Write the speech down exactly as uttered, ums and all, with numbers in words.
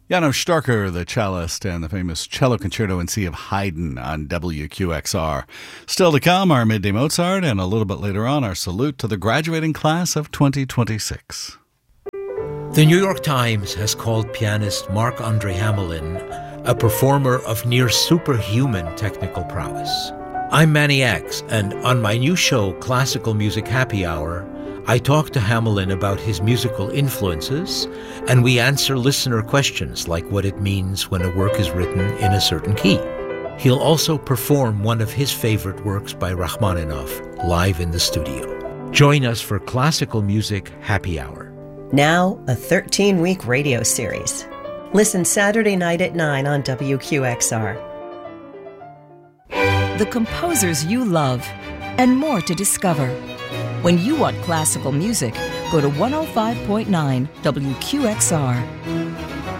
Janos Starker, the cellist, and the famous Cello Concerto in C of Haydn on W Q X R. Still to come, our Midday Mozart, and a little bit later on, our salute to the graduating class of twenty twenty-six. The New York Times has called pianist Marc-Andre Hamelin a performer of near superhuman technical prowess. I'm Manny X, and on my new show, Classical Music Happy Hour, I talk to Hamelin about his musical influences, and we answer listener questions like what it means when a work is written in a certain key. He'll also perform one of his favorite works by Rachmaninoff live in the studio. Join us for Classical Music Happy Hour. Now, a thirteen-week radio series. Listen Saturday night at nine on W Q X R. The composers you love, and more to discover. When you want classical music, go to one oh five point nine W Q X R.